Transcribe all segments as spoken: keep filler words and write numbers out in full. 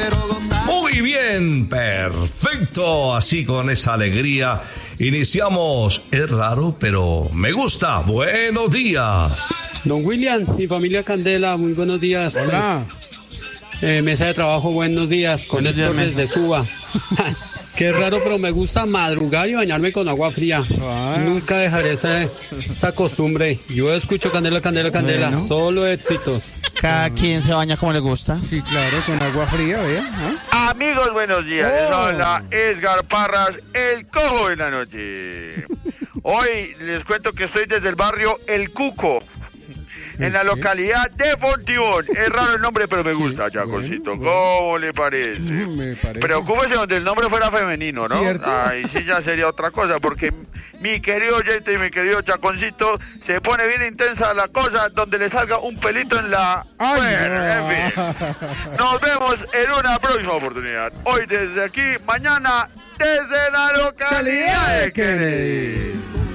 Muy bien, perfecto. Así con esa alegría iniciamos. Es raro, pero me gusta. Buenos días. Don William y familia Candela, muy buenos días. Hola. Eh, mesa de trabajo, buenos días. Con Héctor desde Suba. Qué raro, pero me gusta madrugar y bañarme con agua fría. Ah. Nunca dejaré esa, esa costumbre. Yo escucho Candela, Candela, Candela. Bueno. Solo éxitos. Cada quien se baña como le gusta. Sí, claro, con agua fría, ¿vea? ¿Ah? Amigos, buenos días. Les habla Edgar Parras, el cojo de la noche. Hoy les cuento que estoy desde el barrio El Cuco, en la localidad de Fontibón. Es raro el nombre, pero me gusta, sí, Chaconcito. Bueno, bueno. ¿Cómo le parece? Me parece. Preocúpese donde el nombre fuera femenino, ¿no? ¿Cierto? Ahí sí ya sería otra cosa, porque mi querido oyente y mi querido Chaconcito, se pone bien intensa la cosa donde le salga un pelito en la... Ay, bueno, no. en fin. Nos vemos en una próxima oportunidad. Hoy desde aquí, mañana desde la localidad de Kennedy.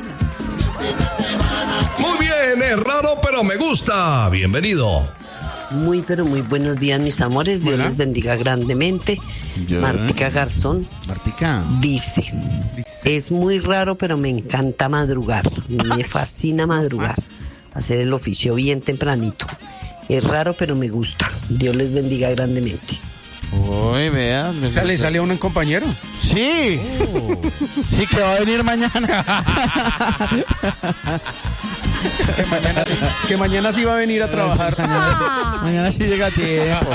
Muy bien, es raro, pero me gusta. Bienvenido. Muy, pero muy buenos días, mis amores. Dios les bendiga grandemente. Yo, Martica Garzón. Martica. Dice, dice, es muy raro, pero me encanta madrugar. Me fascina madrugar. Hacer el oficio bien tempranito. Es raro, pero me gusta. Dios les bendiga grandemente. Uy, vea. O sea, ¿le salió un compañero? Sí. Oh. Sí, que va a venir mañana. que, mañana sí, que mañana sí va a venir a trabajar. Mañana, mañana sí llega a tiempo.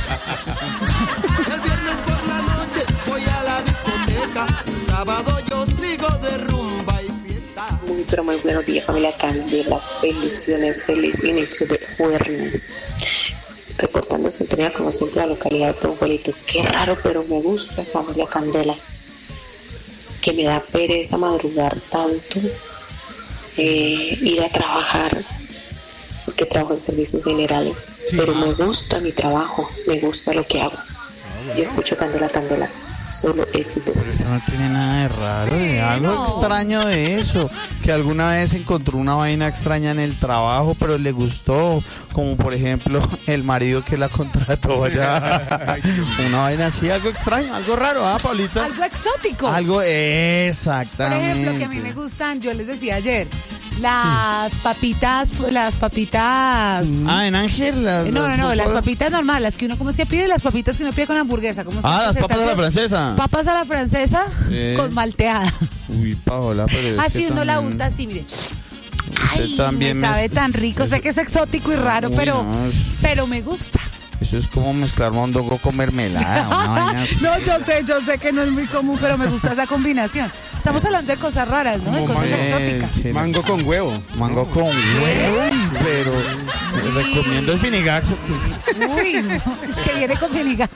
El viernes por la noche voy a la discoteca. El sábado yo sigo de rumba y fiesta. Muy, pero muy buenos días, familia Candela. Bendiciones, feliz inicio de jueves. Reportando sintonía como siempre la localidad de Don Juelito. Qué raro, pero me gusta, familia Candela. Que me da pereza madrugar tanto, eh, ir a trabajar, porque trabajo en servicios generales. Sí. Pero me gusta mi trabajo, me gusta lo que hago. Yo escucho Candela, Candela. Solo éxito. Pero eso no tiene nada de raro, sí, de algo no. extraño de eso, que alguna vez encontró una vaina extraña en el trabajo, pero le gustó, como por ejemplo el marido que la contrató allá. Una vaina así, algo extraño, algo raro, ¿ah, Paulita? Algo exótico. Algo, exactamente. Por ejemplo, que a mí me gustan, yo les decía ayer, las papitas, las papitas... Ah, en Ángel. Las, no, no, no, las, las papitas normales, las que uno, ¿cómo es que pide? Las papitas que uno pide con hamburguesa. ¿Cómo ah, las papas a la francesa. Papas a la francesa, sí, con malteada. Uy, Paola, pero así uno también... la unta así, mire. Ay, también me sabe me... tan rico, sé que es exótico y raro, Uy, pero, no, es... pero me gusta. Eso es como mezclar mondongo con mermelada. Una vaina así. No, yo sé, yo sé que no es muy común, pero me gusta esa combinación. Estamos hablando de cosas raras, ¿no? De cosas mango, exóticas. Sí, mango con huevo. Mango con huevo, pero Uy. recomiendo el finigaxo. Uy, no, es que viene con finigaxo.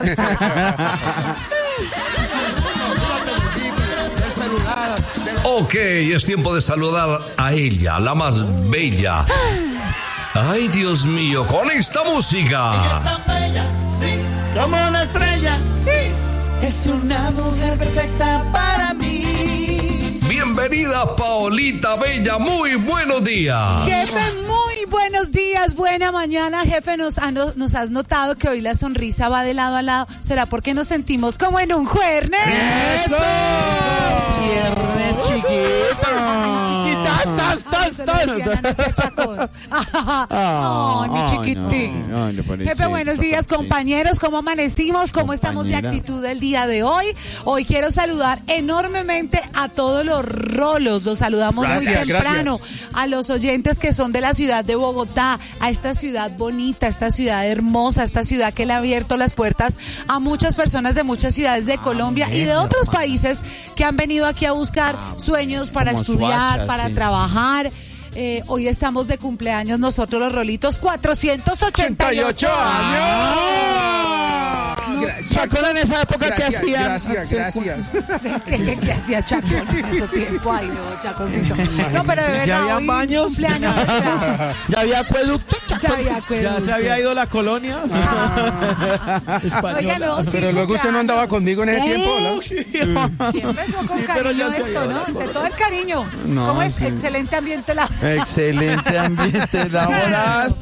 Ok, es tiempo de saludar a ella, la más bella. Ay, Dios mío, con esta música. Ella es tan bella, sí, como una estrella, sí. Es una mujer perfecta para mí. Bienvenida, Paolita Bella, muy buenos días. Jefe, muy buenos días, buena mañana. Jefe, nos, ha, nos has notado que hoy la sonrisa va de lado a lado. ¿Será porque nos sentimos como en un jueves? ¡Eso! Viernes chiquito. ¡Tas, tas, tas! ¡Ay, mi chiquitín! No, no, no, Jefe, buenos días, compañeros. ¿Cómo amanecimos? ¿Cómo Compañera. estamos de actitud el día de hoy? Hoy quiero saludar enormemente a todos los rolos. Los saludamos gracias, muy temprano. Gracias. A los oyentes que son de la ciudad de Bogotá, a esta ciudad bonita, esta ciudad hermosa, esta ciudad que le ha abierto las puertas a muchas personas de muchas ciudades de Colombia y de otros países que han venido aquí a buscar sueños para estudiar, Suacha, para sí. trabajar. Eh, hoy estamos de cumpleaños nosotros los rolitos, cuatrocientos ochenta y ocho años. Chacón en esa época que hacía. Gracias, gracias. ¿Qué, qué hacía Chacón en ese tiempo? Ay, no, Chaconcito. No, pero de verdad, ¿ya había hoy baños? Cumpleaños, ¿Ya había acueducto, Chacón? Ya había acueducto. ¿Ya se había ido la colonia? Ah. Oiga, no, sí, pero luego usted no andaba conmigo en ese tiempo, ¿no? Sí, empezó con sí, cariño esto, ¿no? De todo el cariño. No, ¿cómo es? Sí. Excelente ambiente laboral. Excelente ambiente laboral.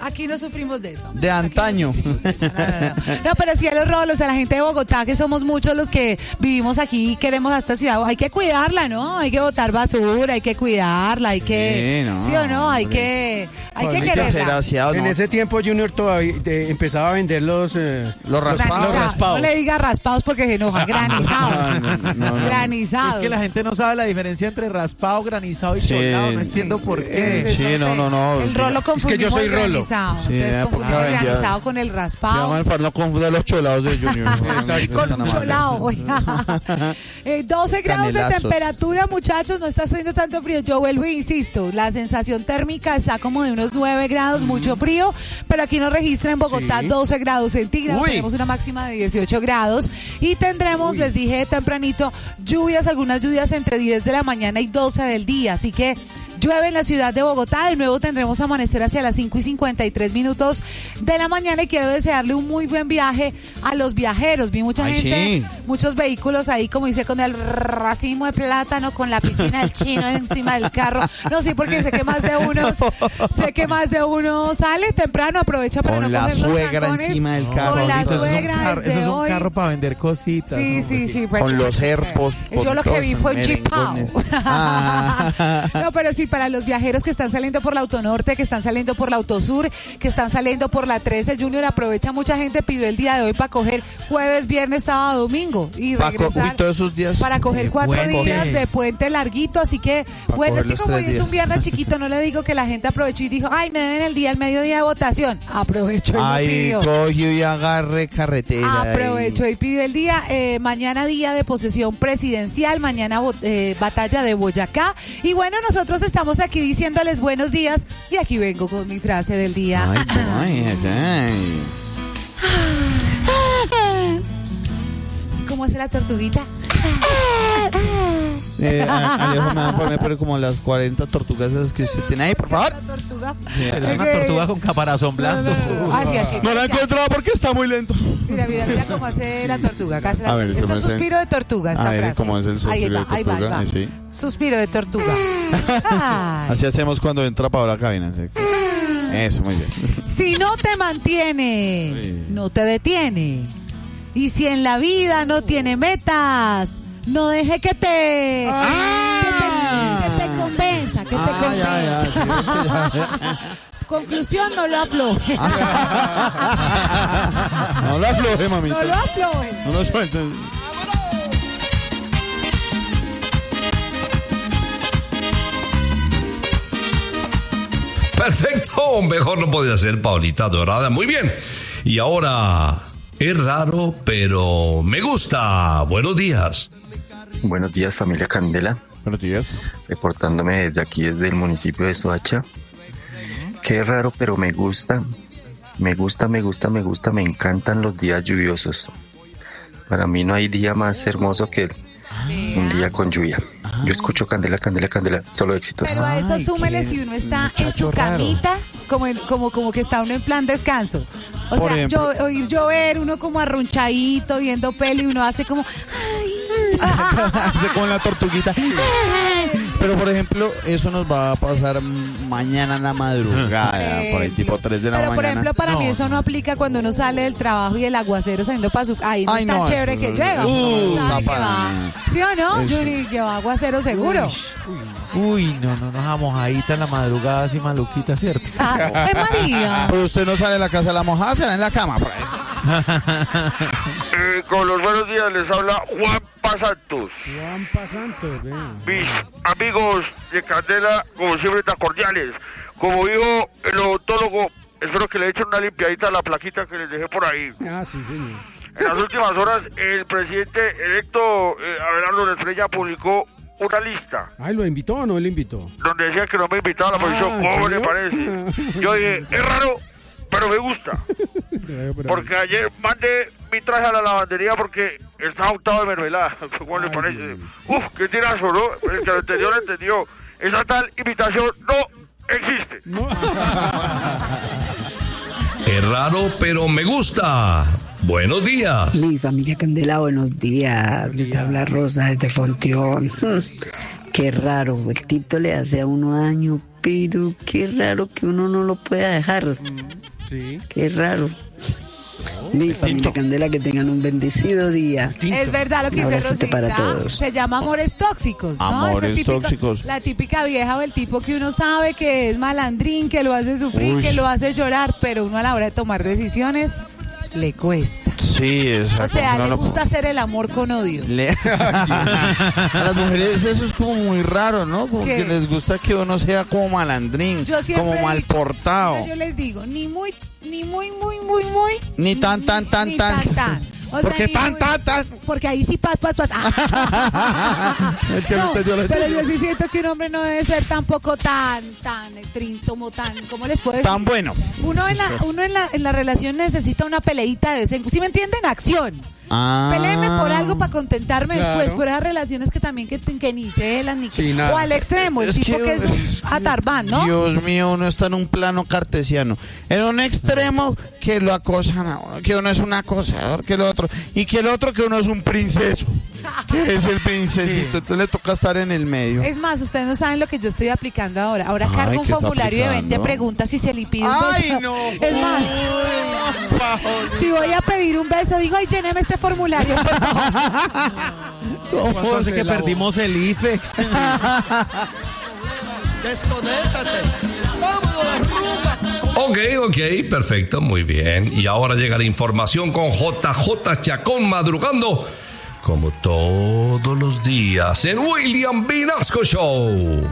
Aquí no sufrimos de eso. De antaño. No, no, no. No, pero sí a los rolos, a la gente de Bogotá, que somos muchos los que vivimos aquí y queremos a esta ciudad, hay que cuidarla, ¿no? Hay que botar basura, hay que cuidarla, hay que... Sí, no, ¿sí o no? Hay hombre. que, hay que Hay que quererla. ser aseado, En ¿no? ese tiempo Junior todavía eh, empezaba a vender los... eh, Los raspados. Los raspados. No le diga raspados porque se enoja. Granizados. No, no, no, no. Granizados. Es que la gente no sabe la diferencia entre raspado, granizado y Sí. cholado. No entiendo por qué. Sí, no, no, no. El rolo confundimos soy el rolo. granizado. Sí, Entonces en confundimos época el vendía- granizado con el Se raspado. llama el far, no confunda los cholados de Junior. Con un cholao. oiga. Eh, doce grados de Canelazos. temperatura, muchachos, no está haciendo tanto frío. Yo vuelvo e insisto, la sensación térmica está como de unos nueve grados, mucho frío, pero aquí nos registra en Bogotá Sí. doce grados centígrados, Uy. tenemos una máxima de dieciocho grados y tendremos, les dije tempranito, lluvias, algunas lluvias entre diez de la mañana y doce del día, así que llueve en la ciudad de Bogotá, de nuevo tendremos amanecer hacia las cinco y cincuenta y tres minutos de la mañana y quiero desearle un muy buen viaje a los viajeros. Vi mucha Ay, gente, sí. muchos vehículos ahí, como dice, con el racimo de plátano, con la piscina del chino encima del carro. No, sí, porque sé que más de uno, sé que más de uno sale temprano, aprovecha para Con no la coger los suegra trancones. encima del carro. Con la Eso es un suegra carro- desde Eso es un hoy. carro para vender cositas. Sí, hombre. sí, sí. pues, Con los herpos. Yo lo que vi fue un chipao. merengones. Ah. No, pero sí, para los viajeros que están saliendo por la Autonorte, que están saliendo por la Autosur, que están saliendo por la trece, Junior aprovecha, mucha gente pidió el día de hoy para coger jueves, viernes, sábado, domingo y Pa' co- regresar uy, todos esos días. para coger de cuatro puente. días de puente larguito, así que Pa' bueno, es coger que los como hoy tres es un días. viernes chiquito, no le digo que la gente aprovechó y dijo, ay, me deben el día, el mediodía de votación, aprovechó y lo Ay, pidió. cogió y agarre carretera. Aprovecho y pidió el día, eh, mañana día de posesión presidencial, mañana vo- eh, batalla de Boyacá. Y bueno, nosotros estamos aquí diciéndoles buenos días y aquí vengo con mi frase del día. Ay, ay, ay, ay. ¿Cómo hace la tortuguita? Eh, a- Alejo me da informe, pero como las cuarenta tortugas esas que usted tiene ahí, por favor. La tortuga. Pero es una Ok. tortuga con caparazón blanco. Así, así. No la he encontrado porque está muy lento. Mira, mira, mira cómo hace la tortuga. Acá hace la A ver, tortuga. eso Esto es me hace- suspiro de tortuga, esta A ver, frase. ¿cómo es el suspiro ahí va, de ahí va, tortuga? ahí va. Sí. Suspiro de tortuga. Ay. Así hacemos cuando entra Paola a la cabina. ¿sí? Eso, muy bien. Si no te mantiene, Sí. no te detiene. Y si en la vida no tiene metas, no deje que te, que te, que te convenza, que te Ah, ya, ya, convenza. sí, ya. Conclusión, no lo afloje. No lo afloje, mamita. No lo afloje. No lo suelten. Perfecto, mejor no podía ser, Paulita Dorada. Muy bien. Y ahora, es raro, pero me gusta. Buenos días. Buenos días, familia Candela. Buenos días. Reportándome desde aquí, desde el municipio de Soacha. Qué raro, pero me gusta. Me gusta, me gusta, me gusta. Me encantan los días lluviosos. Para mí no hay día más hermoso que un día con lluvia. Yo escucho Candela, Candela, Candela. Solo éxitos. Pero a eso Ay, súmele qué si uno está en muchacho su raro. camita, como, en- como, como que está uno en plan descanso. O Por sea, ejemplo. yo, oír llover, uno como arrunchadito, viendo peli, uno hace como... Hace con la tortuguita. Pero por ejemplo, eso nos va a pasar m- mañana en la madrugada, por ahí tipo tres de la Pero mañana. por ejemplo, para mí No, eso no aplica cuando uno sale del trabajo y el aguacero saliendo para su... Ay, no Ay, es tan no, chévere eso que no- llueva. Uh, uno sabe que zapa. va. ¿Sí o no? Eso. Juni, que va aguacero seguro. Uy, no, no, no, mojadita en la madrugada así maluquita, ¿cierto? Ah, ¡ay, María! Pero usted no sale de la casa de la mojada, será en la cama. Por ahí. Eh, con los buenos días les habla Juan Pasantos. Juan Pasantos, vean. Mis amigos de Candela, como siempre, tan cordiales. Como dijo el odontólogo, espero que le echen una limpiadita a la plaquita que les dejé por ahí. Ah, sí, señor. En las últimas horas, el presidente electo, eh, Abelardo Estrella, publicó una lista Ay, ¿lo invitó o no lo invitó? donde decía que no me invitaba a la posición. Ah, ¿en ¿Cómo le serio? parece? Yo dije, es raro, pero me gusta. Porque ayer mandé mi traje a la lavandería porque estaba untado de mermelada. ¿Cómo le Ay, parece? Dios. Uf, qué tirazo, ¿no? El que lo entendió, lo entendió. Esa tal invitación no existe. No. Es raro, pero me gusta. Buenos días. Mi familia Candela, buenos días. Les habla Rosa desde Fonteón. Qué raro, el tito le hace a uno daño, pero qué raro que uno no lo pueda dejar. Sí. Qué raro. Mi familia Candela, que tengan un bendecido día. Es verdad lo que dice Rosita. Para todos. Se llama amores tóxicos, ¿no? Amores típico, tóxicos. La típica vieja o el tipo que uno sabe que es malandrín, que lo hace sufrir, Uy. que lo hace llorar, pero uno a la hora de tomar decisiones le cuesta. Sí, exacto. O sea, No le lo- gusta hacer el amor con odio. Le- A las mujeres eso es como muy raro, ¿no? Como ¿Qué? que les gusta que uno sea como malandrín, Yo siempre como he mal dicho, portado. Yo les digo, ni muy, ni muy, muy, muy, muy. Ni tan, tan, tan, ni tan. tan, tan. O sea, Porque ni tan, muy- tan, tan. Porque ahí sí pas, pas, pas. Ah. Es que No, ahorita yo lo pero entiendo. yo sí siento que un hombre no debe ser tampoco tan, tan, trin- como tan, ¿cómo les puedo decir? Tan bueno. Uno en la, uno en la, en la relación necesita una peleita de vez en, ¿sí me entienden? Acción. Ah. Peléeme por algo para contentarme Claro. después, por esas relaciones que también que, que ni celan, ni que, Sí, nada. o al extremo, el Es tipo que- que, es un atarbán, ¿no? Dios mío, uno está en un plano cartesiano. En un extremo que lo acosan a uno, que uno es un acosador, que el otro, y que el otro que uno es un princeso, que es el princesito. Entonces le toca estar en el medio. Es más, ustedes no saben lo que yo estoy aplicando ahora. Ahora Ay, cargo un ¿qué está formulario de veinte aplicando? preguntas y se le pide un ¡Ay, beso. no! Es más, si voy a pedir un beso, digo, ay, lléneme este formulario, por favor. ¿Cuánto hace que perdimos el I F E X? Desconéctate. Vámonos de rumba. Ok, ok, perfecto, muy bien. Y ahora llega la información con J J Chacón madrugando, como todos los días, en William Vinasco Show.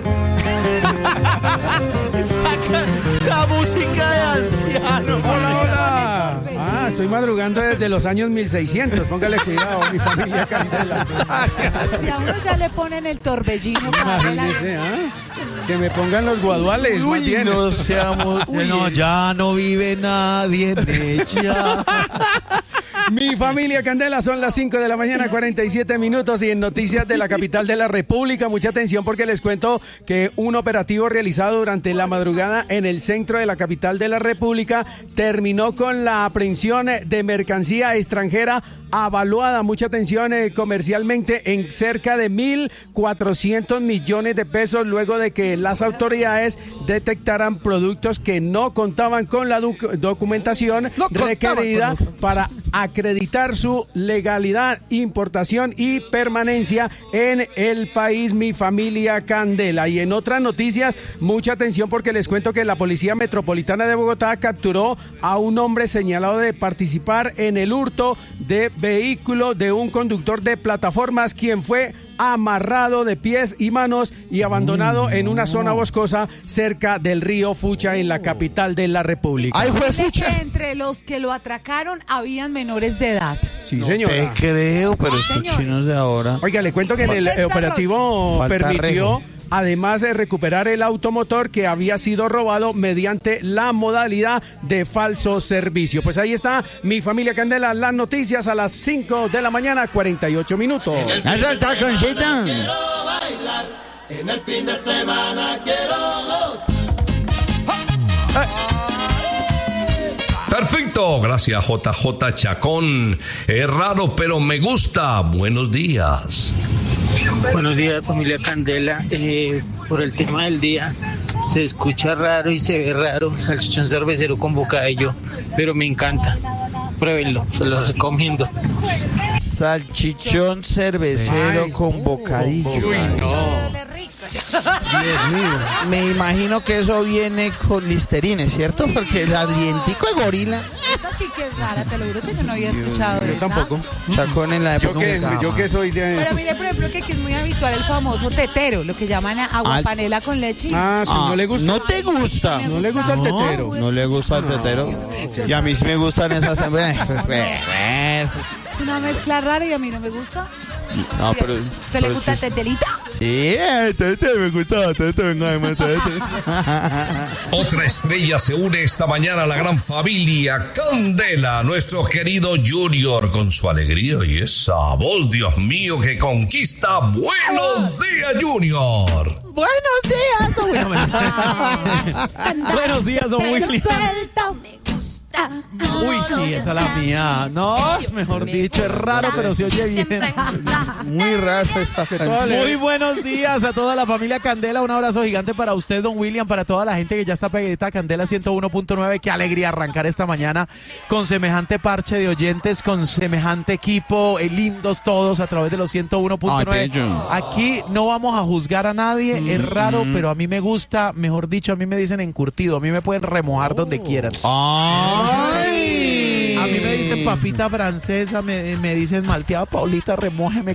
Saca esa música de anciano. Hola, hola. Ah, estoy madrugando desde los años mil seiscientos. Póngale cuidado, mi familia Candela. Si a uno ya le ponen el torbellino para darle la- Imagínese, ¿ah? Que me pongan los guaduales. más Uy, bien. no seamos. No, ya no vive nadie en ella. Mi familia Candela, son las cinco de la mañana, cuarenta y siete minutos, y en noticias de la capital de la República, mucha atención porque les cuento que un operativo realizado durante la madrugada en el centro de la capital de la República terminó con la aprehensión de mercancía extranjera avaluada, mucha atención, eh, comercialmente en cerca de mil cuatrocientos millones de pesos, luego de que las autoridades detectaran productos que no contaban con la doc- documentación No contaban requerida con la- para acreditar su legalidad, importación y permanencia en el país, mi familia Candela. Y en otras noticias, mucha atención porque les cuento que la Policía Metropolitana de Bogotá capturó a un hombre señalado de participar en el hurto de vehículo de un conductor de plataformas, quien fue amarrado de pies y manos y abandonado en una zona boscosa cerca del río Fucha en la capital de la República. Ay, fue Dice fucha. que entre los que lo atracaron habían menores de edad. Sí, señora. Te creo, pero Sí, estos señor. chinos de ahora. Oiga, le cuento que en el Falta eh, operativo Falta permitió, rejo. además de recuperar el automotor que había sido robado mediante la modalidad de falso servicio. Pues ahí está, mi familia Candela, las noticias a las cinco de la mañana, cuarenta y ocho minutos. Esa es Chaconcita. Quiero bailar. En el fin de semana quiero gozar. Perfecto, gracias J J Chacón. Es raro, pero me gusta. Buenos días. Buenos días, familia Candela. Eh, por el tema del día, se escucha raro y se ve raro, salchichón cervecero con bocadillo, pero me encanta. Pruébenlo, se los recomiendo. Salchichón cervecero Ay, con bocadillo. Uy, no. Dios mío. Me imagino que eso viene con listerines, ¿cierto? Porque el alientico de gorila. Esta sí que es rara, te lo juro que yo no había escuchado Yo esa. tampoco. Chacón en la Yo época. que, jugaba. yo que soy de... Pero mire, por ejemplo, que aquí es muy habitual el famoso tetero, lo que llaman agua Al- panela con leche. Ah, sí, Ah, no le gusta. ¿No te gusta? No le gusta el tetero. No le gusta el tetero. Y a mí sí me gustan esas. Es una mezcla rara y a mí no me gusta. No, pero. ¿Te le pero gusta el sí- tetelita? Sí, el tete me gusta, tete, venga, venga, tete. Otra estrella se une esta mañana a la gran familia Candela, nuestro querido Junior, con su alegría y esa voz, Dios mío, que conquista. Buenos días, Junior. Buenos días, Buenos días, don Pelo Willy. suelto, me gusta. Uy, sí, esa es la mía. No, es mejor dicho, es raro, pero se oye bien. Muy raro esa canción. Muy buenos días a toda la familia Candela. Un abrazo gigante para usted, don William, para toda la gente que ya está pegadita a Candela ciento uno punto nueve. Qué alegría arrancar esta mañana con semejante parche de oyentes, con semejante equipo, eh, lindos todos a través de los ciento uno punto nueve. Aquí no vamos a juzgar a nadie, mm, es raro, mm. pero a mí me gusta, mejor dicho, a mí me dicen encurtido, a mí me pueden remojar oh. donde quieran. ¡Ay! A mí me dicen papita francesa, me, me dicen malteada, Paulita, remójeme.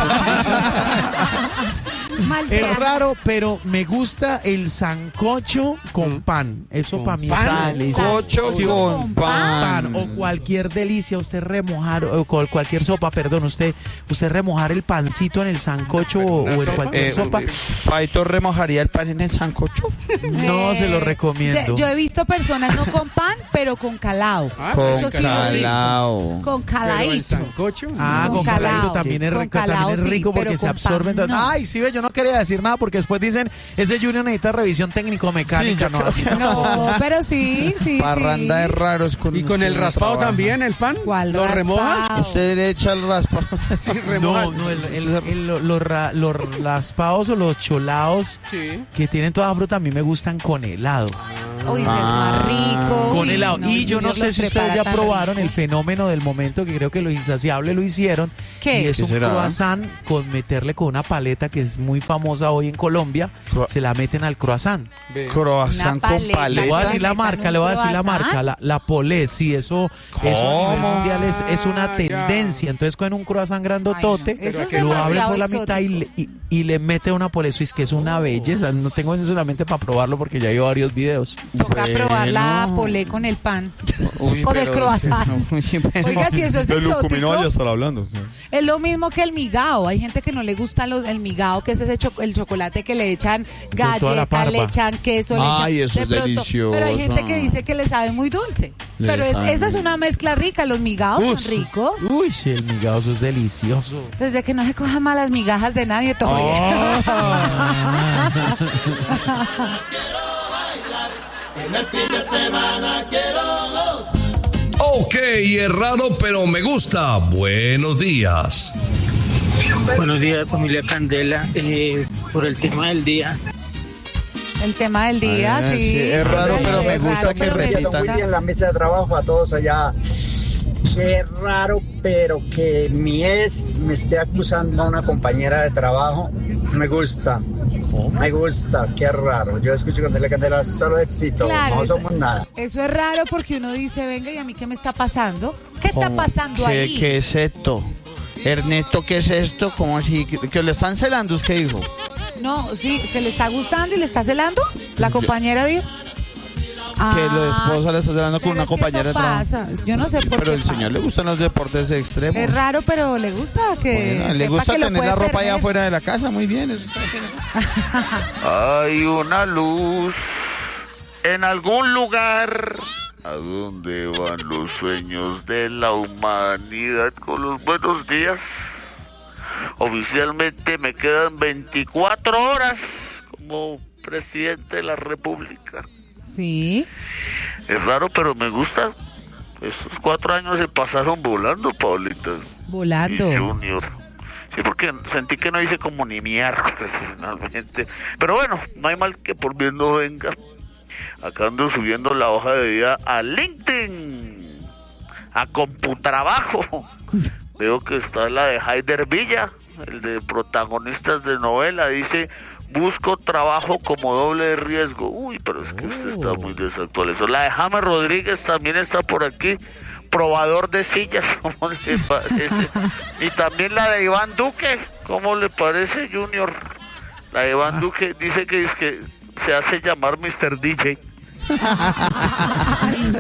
Es raro, pero me gusta el sancocho con pan. Eso para mí sale. Sancocho sí, con pan. pan. O cualquier delicia, usted remojar, o con cualquier sopa, perdón, usted usted remojar el pancito en el sancocho o, o en cualquier eh, sopa. ¿Paito remojaría el pan en el sancocho? No, eh, se lo recomiendo. De, yo he visto personas no con pan, pero con calao. Ah, con Eso sí calao. Con calaito. ¿El sancocho? Ah, con, con calao también es, con calao, también es rico sí, porque se absorben. Pan, no. Ay, sí, ve, yo no quería decir nada porque después dicen, ese Junior necesita revisión técnico-mecánica. Sí, no, no, pero sí, sí, Parranda sí. de raros. Con ¿Y con el raspado trabaja. también, el pan? ¿Cuál ¿Lo remoja? Usted le echa el raspado. Sí, no, no, el, el, el, el, los, los, los raspados o los cholados sí. que tienen toda fruta a mí me gustan con helado. Uy, ah. es más rico. Con Uy, helado. No, y yo no sé si ustedes ya probaron rico. el fenómeno del momento, que creo que los insaciables lo hicieron. ¿Qué? Y es ¿Qué un será? croissant con meterle con una paleta que es muy famosa hoy en Colombia. Cro se la meten al croissant. Croissant con paleta. Le voy a decir la marca, le voy a decir la marca. La, la Polet, sí, eso, eso a nivel mundial es, es una tendencia. Entonces cogen un croissant grandotote, Ay, no. que lo abren por la exótico. mitad y le, y, y le mete una Polet Suisse, que es una belleza. No tengo eso solamente para probarlo porque ya he varios videos. Toca bueno. probar la Polet con el pan. Uy, o del croissant. Uy, pero, Oiga, si eso es exótico. Ya estar hablando. Sí. Es lo mismo que el migao. Hay gente que no le gusta los, el migao, que es ese cho el chocolate que le echan galleta, le echan queso. Ay, le echan, eso de es pronto, delicioso. Pero hay gente que dice que le sabe muy dulce. Le pero es, sabe. esa es una mezcla rica. Los migaos Uy, son ricos. Uy, sí, el migao eso es delicioso. Desde que no se cojan malas migajas de nadie, todo oh. bien. En el fin de semana quiero los... Ok, es raro, pero me gusta. Buenos días. Buenos días, familia Candela. Eh, por el tema del día. El tema del día, ah, sí. sí. Es raro, pero me gusta que repitan. En la mesa de trabajo a todos allá. Qué raro, pero que mi ex me esté acusando a una compañera de trabajo. Me gusta. ¿Cómo? Me gusta, qué raro. Yo escucho Candela Candela, solo éxito. Claro, no eso, somos nada. Eso es raro porque uno dice, venga, ¿y a mí qué me está pasando? ¿Qué está pasando ¿Qué, ahí? ¿Qué es esto? Ernesto, ¿qué es esto? ¿Cómo así? ¿Que, que le están celando? ¿Usted dijo? No, sí, que le está gustando y le está celando. La compañera dijo. Que ah, la esposa le está celando con una es compañera de trabajo. Pasa. Yo no sé por pero qué el pasa. señor le gustan los deportes extremos. Es raro, pero le gusta que. Bueno, le gusta tener la ropa allá afuera de la casa, muy bien. Eso Hay una luz en algún lugar. ¿A dónde van los sueños de la humanidad con los buenos días? Oficialmente me quedan veinticuatro horas como presidente de la República. Sí. Es raro, pero me gusta. Estos cuatro años se pasaron volando, Paulita. Volando. Y Junior. Sí, porque sentí que no hice como ni miércoles finalmente. Pero bueno, no hay mal que por bien no venga. Acá ando subiendo la hoja de vida a LinkedIn, a Computrabajo. Veo que está la de Haider Villa, el de protagonistas de novela. Dice, busco trabajo como doble de riesgo. Uy, pero es que usted está muy desactualizado. La de James Rodríguez también está por aquí, probador de sillas. ¿Cómo le parece? Y también la de Iván Duque. ¿Cómo le parece, Junior? La de Iván Duque dice que, es que se hace llamar mister D J. Ay, no.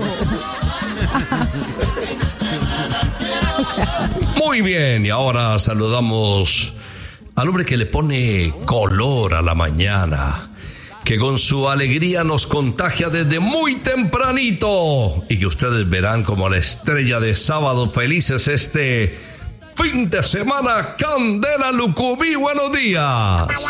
Muy bien, y ahora saludamos al hombre que le pone color a la mañana, que con su alegría nos contagia desde muy tempranito y que ustedes verán como la estrella de Sábado Felices este fin de semana. Candela Lucumí, buenos días.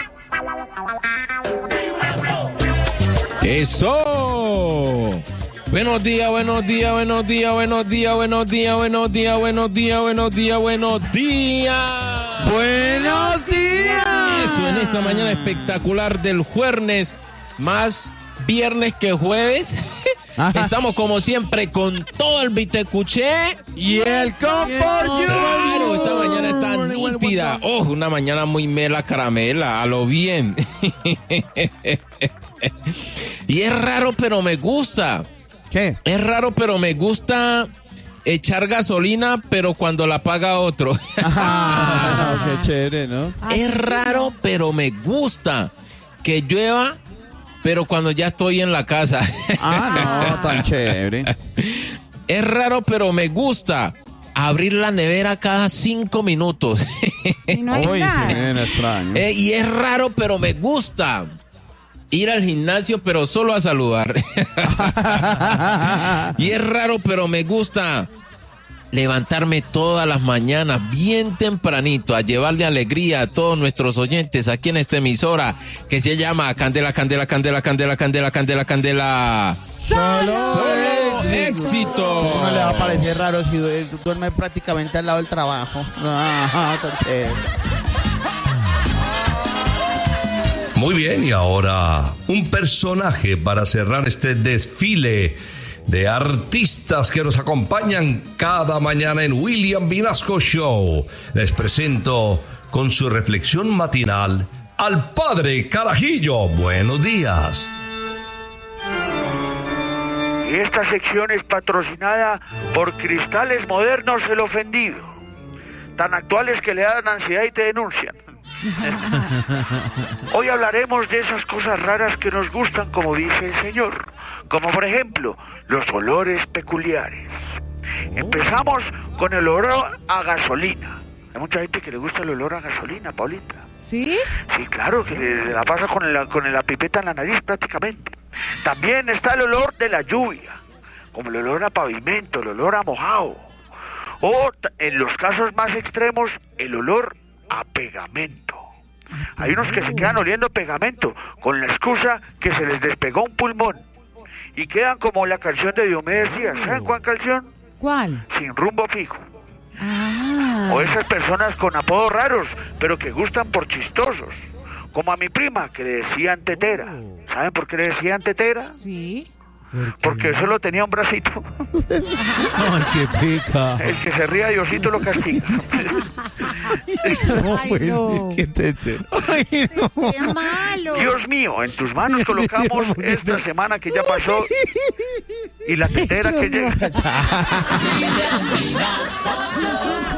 ¡Eso! Buenos días, buenos días, buenos días, buenos días, buenos días, buenos días, buenos días, buenos días, buenos días. Buenos días. Eso, en esta mañana espectacular del jueves, más viernes que jueves. Ajá. Estamos como siempre con todo el Vitecuché y el Confort. Claro, esta mañana está nítida. Oh, una mañana muy mela caramela, a lo bien. Y es raro, pero me gusta. ¿Qué? Es raro, pero me gusta echar gasolina, pero cuando la paga otro. Ah, qué chévere, ¿no? Es raro, pero me gusta que llueva, pero cuando ya estoy en la casa. Ah, no, tan chévere. Es raro, pero me gusta abrir la nevera cada cinco minutos. Y no hay Uy, nada. sí, es extraño. Eh, y es raro, pero me gusta ir al gimnasio, pero solo a saludar. Y es raro, pero me gusta levantarme todas las mañanas bien tempranito a llevarle alegría a todos nuestros oyentes aquí en esta emisora que se llama Candela, Candela, Candela, Candela, Candela, Candela, Candela. Solo, Solo éxito. No le va a parecer raro si du- duerme prácticamente al lado del trabajo. Ah, tan chévere. Muy bien, y ahora un personaje para cerrar este desfile de artistas que nos acompañan cada mañana en William Vinasco Show. Les presento con su reflexión matinal al Padre Carajillo. Buenos días. Y esta sección es patrocinada por Cristales Modernos El Ofendido, tan actuales que le dan ansiedad y te denuncian. Hoy hablaremos de esas cosas raras que nos gustan, como dice el Señor, como por ejemplo los olores peculiares. Empezamos con el olor a gasolina. Hay mucha gente que le gusta el olor a gasolina, Paulita. ¿Sí? Sí, claro, que le- la pasa con la, con la pipeta en la nariz prácticamente. También está el olor de la lluvia, como el olor a pavimento, el olor a mojado. O t- en los casos más extremos, el olor a pegamento. Hay unos que se quedan oliendo pegamento con la excusa que se les despegó un pulmón y quedan como la canción de Diomedes Díaz. ¿Saben cuál canción? ¿Cuál? Sin rumbo fijo. Ah. O esas personas con apodos raros, pero que gustan por chistosos. Como a mi prima, que le decían tetera. ¿Saben por qué le decían tetera? Sí. Porque solo tenía un bracito. Ay, qué pica. El que se ría, Diosito lo castiga. No, Ay, pues, no. qué tete. Ay, no. ¡Qué malo! Dios mío, en tus manos colocamos esta semana que ya pasó y la tetera que llega. William Vinasco Show.